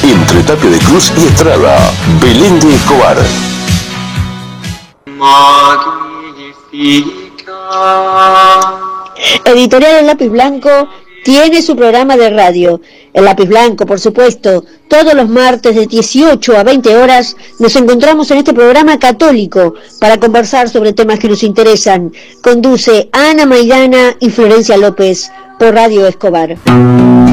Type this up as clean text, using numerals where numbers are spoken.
entre Tapia de Cruz y Estrada. Belén de Escobar. Editorial El Lápiz Blanco tiene su programa de radio. El Lápiz Blanco, por supuesto, todos los martes de 18 a 20 horas nos encontramos en este programa católico para conversar sobre temas que nos interesan. Conduce Ana Maidana y Florencia López por Radio Escobar.